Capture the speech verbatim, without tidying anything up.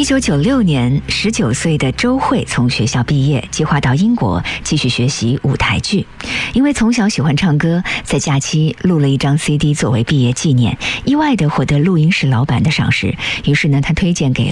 一九九六年，十九岁的周蕙从学校毕业，计划到英国继续学习舞台剧。因为从小喜欢唱歌，在假期录了一张 C D 作为毕业纪念，意外地获得录音室老板的赏识。于是呢，他推荐给